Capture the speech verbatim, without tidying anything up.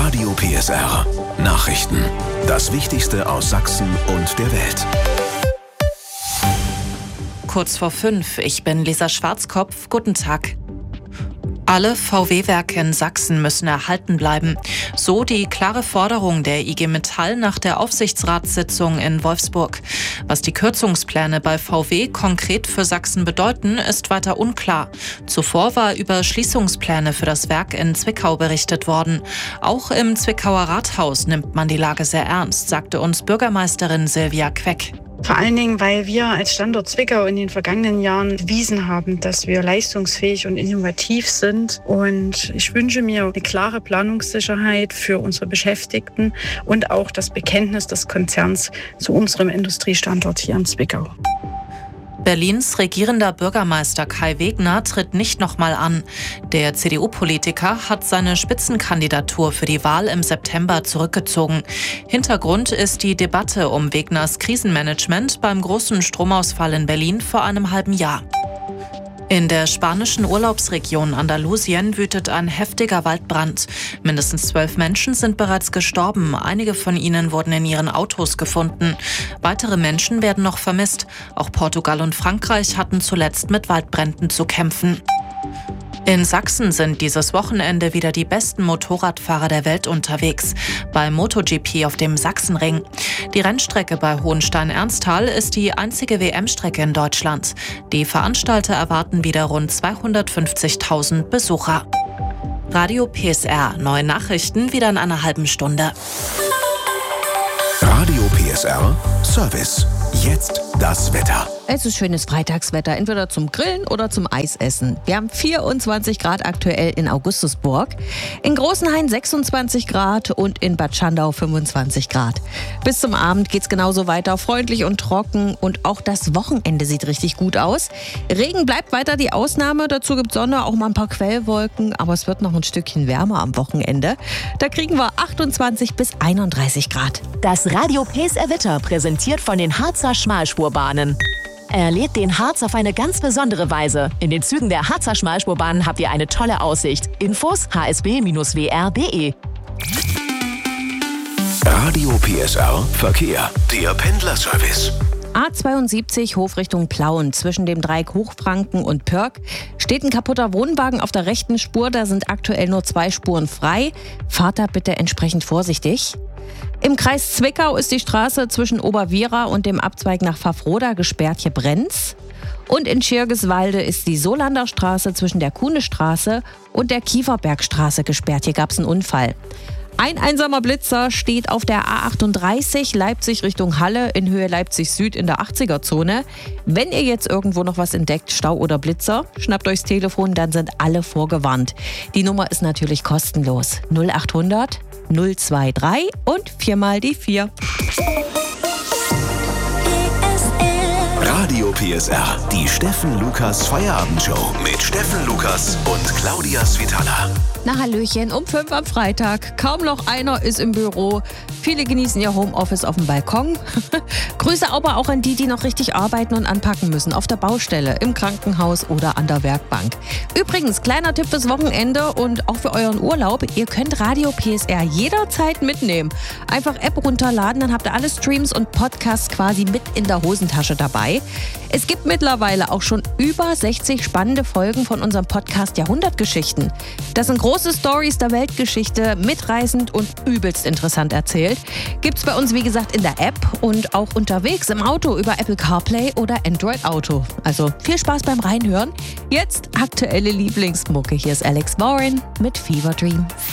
Radio P S R. Nachrichten. Das Wichtigste aus Sachsen und der Welt. Kurz vor fünf, ich bin Lisa Schwarzkopf. Guten Tag. Alle V W-Werke in Sachsen müssen erhalten bleiben. So die klare Forderung der I G Metall nach der Aufsichtsratssitzung in Wolfsburg. Was die Kürzungspläne bei V W konkret für Sachsen bedeuten, ist weiter unklar. Zuvor war über Schließungspläne für das Werk in Zwickau berichtet worden. Auch im Zwickauer Rathaus nimmt man die Lage sehr ernst, sagte uns Bürgermeisterin Silvia Queck. Vor allen Dingen, weil wir als Standort Zwickau in den vergangenen Jahren bewiesen haben, dass wir leistungsfähig und innovativ sind. Und ich wünsche mir eine klare Planungssicherheit für unsere Beschäftigten und auch das Bekenntnis des Konzerns zu unserem Industriestandort hier in Zwickau. Berlins regierender Bürgermeister Kai Wegner tritt nicht nochmal an. Der C D U-Politiker hat seine Spitzenkandidatur für die Wahl im September zurückgezogen. Hintergrund ist die Debatte um Wegners Krisenmanagement beim großen Stromausfall in Berlin vor einem halben Jahr. In der spanischen Urlaubsregion Andalusien wütet ein heftiger Waldbrand. Mindestens zwölf Menschen sind bereits gestorben. Einige von ihnen wurden in ihren Autos gefunden. Weitere Menschen werden noch vermisst. Auch Portugal und Frankreich hatten zuletzt mit Waldbränden zu kämpfen. In Sachsen sind dieses Wochenende wieder die besten Motorradfahrer der Welt unterwegs. Beim MotoGP auf dem Sachsenring. Die Rennstrecke bei Hohenstein-Ernsthal ist die einzige W M-Strecke in Deutschland. Die Veranstalter erwarten wieder rund zweihundertfünfzigtausend Besucher. Radio P S R, neue Nachrichten wieder in einer halben Stunde. Radio P S R Service. Jetzt das Wetter. Es ist schönes Freitagswetter, entweder zum Grillen oder zum Eisessen. Wir haben vierundzwanzig Grad aktuell in Augustusburg, in Großenhain sechsundzwanzig Grad und in Bad Schandau fünfundzwanzig Grad. Bis zum Abend geht's genauso weiter, freundlich und trocken, und auch das Wochenende sieht richtig gut aus. Regen bleibt weiter die Ausnahme, dazu gibt Sonne, auch mal ein paar Quellwolken, aber es wird noch ein Stückchen wärmer am Wochenende. Da kriegen wir achtundzwanzig bis einunddreißig Grad. Das Radio P S R Wetter präsentiert von den Harzer Schmalspurbahnen. Erlebt den Harz auf eine ganz besondere Weise. In den Zügen der Harzer Schmalspurbahnen habt ihr eine tolle Aussicht. Infos h s b Bindestrich w r punkt d e. Radio P S R Verkehr. Der Pendlerservice. A zweiundsiebzig Hofrichtung Plauen zwischen dem Dreieck Hochfranken und Pörg steht ein kaputter Wohnwagen auf der rechten Spur. Da sind aktuell nur zwei Spuren frei. Fahrt da bitte entsprechend vorsichtig. Im Kreis Zwickau ist die Straße zwischen Oberwiera und dem Abzweig nach Pfaffroda gesperrt, hier brennt's. Und in Schirgiswalde ist die Solander Straße zwischen der Kuhnestraße und der Kieferbergstraße gesperrt. Hier gab's einen Unfall. Ein einsamer Blitzer steht auf der A achtunddreißig Leipzig Richtung Halle in Höhe Leipzig Süd in der achtziger-Zone. Wenn ihr jetzt irgendwo noch was entdeckt, Stau oder Blitzer, schnappt euch das Telefon, dann sind alle vorgewarnt. Die Nummer ist natürlich kostenlos. null achthundert null zwei drei und viermal die vier. Radio P S R, die Steffen Lukas Feierabendshow mit Steffen Lukas und Claudia Svitala. Na Hallöchen, um fünf am Freitag. Kaum noch einer ist im Büro. Viele genießen ihr Homeoffice auf dem Balkon. Grüße aber auch an die, die noch richtig arbeiten und anpacken müssen. Auf der Baustelle, im Krankenhaus oder an der Werkbank. Übrigens, kleiner Tipp fürs Wochenende und auch für euren Urlaub. Ihr könnt Radio P S R jederzeit mitnehmen. Einfach App runterladen, dann habt ihr alle Streams und Podcasts quasi mit in der Hosentasche dabei. Es gibt mittlerweile auch schon über sechzig spannende Folgen von unserem Podcast Jahrhundertgeschichten. Das sind große Stories der Weltgeschichte, mitreißend und übelst interessant erzählt. Gibt's bei uns, wie gesagt, in der App und auch unterwegs im Auto über Apple CarPlay oder Android Auto. Also viel Spaß beim Reinhören. Jetzt aktuelle Lieblingsmucke. Hier ist Alex Warren mit Fever Dream.